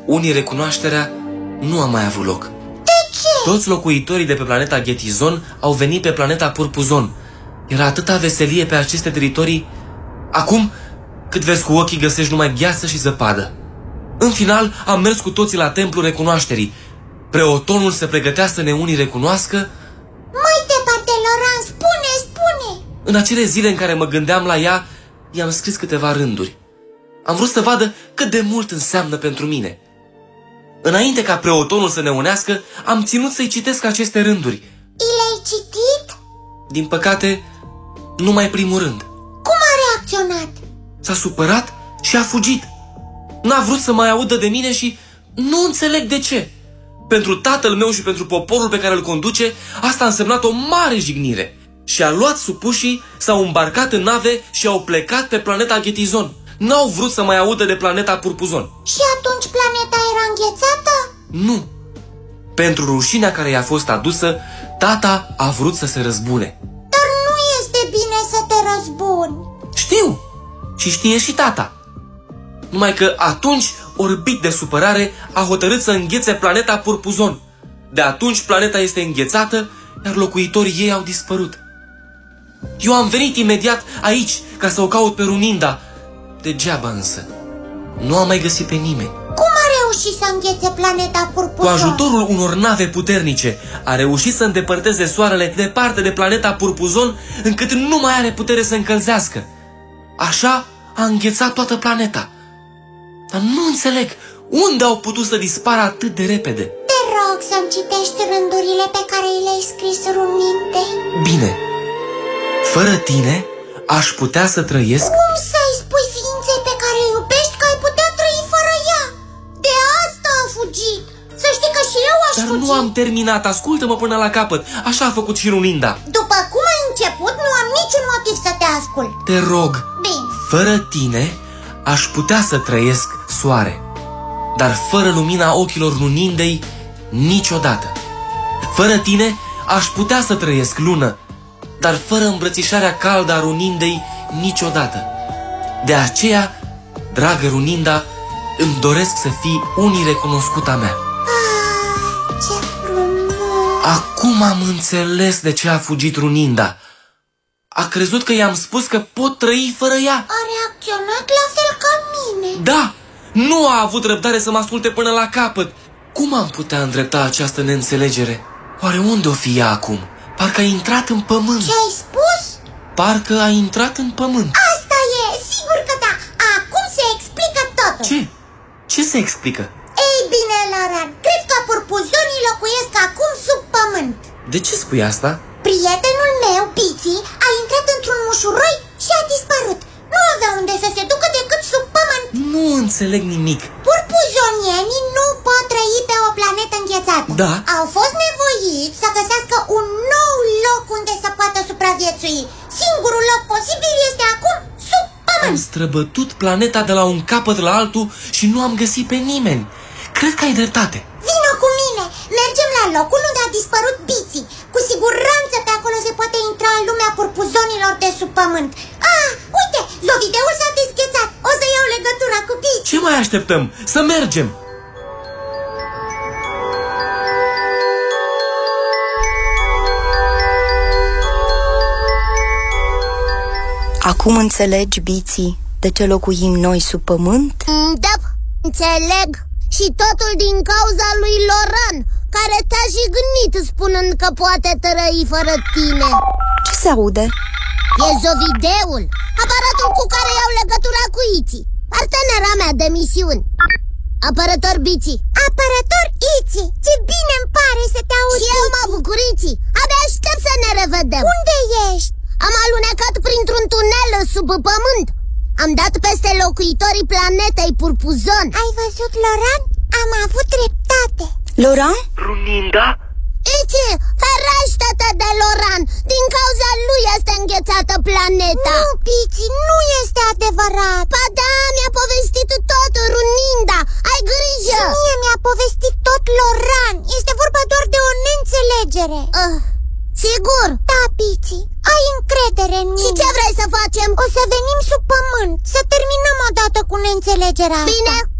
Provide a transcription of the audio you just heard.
unii recunoașterea nu a mai avut loc. De ce? Toți locuitorii de pe planeta Ghetizon au venit pe planeta Purpuzon. Era atâta veselie pe aceste teritorii. Acum, cât vezi cu ochii, găsești numai gheață și zăpadă. În final, am mers cu toții la templul recunoașterii. Preotonul se pregătea să ne unii recunoască. Mai departe, Laurent, spune! În acele zile în care mă gândeam la ea, i-am scris câteva rânduri. Am vrut să vadă cât de mult înseamnă pentru mine. Înainte ca preotonul să ne unească, am ținut să-i citesc aceste rânduri. Le-ai citit? Din păcate, numai primul rând. Cum a reacționat? S-a supărat și a fugit. N-a vrut să mai audă de mine și nu înțeleg de ce. Pentru tatăl meu și pentru poporul pe care îl conduce, asta a însemnat o mare jignire. Și a luat supușii, s-au îmbarcat în nave și au plecat pe planeta Ghetizon. N-au vrut să mai audă de planeta Purpuzon. Și atunci planeta era înghețată? Nu. Pentru rușinea care i-a fost adusă, tata a vrut să se răzbune. Dar nu este bine să te răzbuni. Știu. Și știe și tata. Numai că atunci, orbit de supărare, a hotărât să înghețe planeta Purpuzon. De atunci planeta este înghețată, iar locuitorii ei au dispărut. Eu am venit imediat aici ca să o caut pe Runinda. Degeaba însă. Nu am mai găsit pe nimeni. Cum a reușit să înghețe planeta Purpuzon? Cu ajutorul unor nave puternice a reușit să îndepărteze soarele departe de planeta Purpuzon, încât nu mai are putere să încălzească. Așa a înghețat toată planeta. Dar nu înțeleg unde au putut să dispară atât de repede. Te rog să-mi citești rândurile pe care le-ai scris Runindei. Bine. Fără tine aș putea să trăiesc. Cum să-i spui ființei pe care o iubești că ai putea trăi fără ea? De asta a fugit. Să știi că și eu aș Dar fugi. nu am terminat, ascultă-mă până la capăt. Așa a făcut și Runinda. După cum ai început, nu am niciun motiv să te ascult. Te rog. Bine. Fără tine aș putea să trăiesc, soare. Dar fără lumina ochilor Runindei, niciodată. Fără tine aș putea să trăiesc, lună. Dar fără îmbrățișarea caldă a Runindei, niciodată. De aceea, dragă Runinda, îmi doresc să fii unii recunoscuta mea. Ce frumos! Acum am înțeles de ce a fugit Runinda. A crezut că i-am spus că pot trăi fără ea. A reacționat la fel ca mine. Da, nu a avut răbdare să mă asculte până la capăt. Cum am putea îndrepta această neînțelegere? Oare unde o fi ea acum? Parcă a intrat în pământ. Ce ai spus? Parcă a intrat în pământ. Asta e, sigur că da. Acum se explică totul. Ce? Ce se explică? Ei bine, Laurent, cred că purpuzonii locuiesc acum sub pământ. De ce spui asta? Prietenul meu, Bici, a intrat într-un mușuroi și a dispărut. Nu avea unde să se ducă decât sub pământ. Nu înțeleg nimic. Purpuzonienii nu pot trăi pe o planetă înghețată. Da. Au fost nevoiți să găsească un nou loc unde să poată supraviețui. Singurul loc posibil este acum sub pământ. Am străbătut planeta de la un capăt la altul și nu am găsit pe nimeni. Cred că ai dreptate. Vino cu mine! Mergem la locul unde a dispărut Bici. Cu siguranță pe acolo se poate intra în lumea purpuzonilor de sub pământ. Uite! Zovideul s-a deschețat. O să iau legătura cu Bici. Ce mai așteptăm? Să mergem! Acum înțelegi, Bici, de ce locuim noi sub pământ? Da, înțeleg. Și totul din cauza lui Laurent, care te-a jignit spunând că poate trăi fără tine. Ce se aude? E Zovideul, aparatul cu care iau legătura cu Iți, partenera mea de misiuni. Apărător Bici. Apărător Iți, ce bine îmi pare să te aud. Și eu mă bucur, Iți. Abia aștept să ne revedem. Unde ești? Am alunecat printr-un tunel sub pământ. Am dat peste locuitorii planetei Purpuzon. Ai văzut, Laurent? Am avut dreptate. Laurent? Runinda? Iți, ferește-te de Laurent. Din cauza lui este înghețată planeta. Nu, Bici, nu este adevărat. Ba da, mi-a povestit tot Runinda. Ai grijă. Și mie mi-a povestit tot Laurent. Este vorba doar de o neînțelegere. Sigur? Da, Bici, ai încredere în mine. Și ce vrei să facem? O să venim sub pământ, să terminăm odată cu neînțelegerea asta. Bine,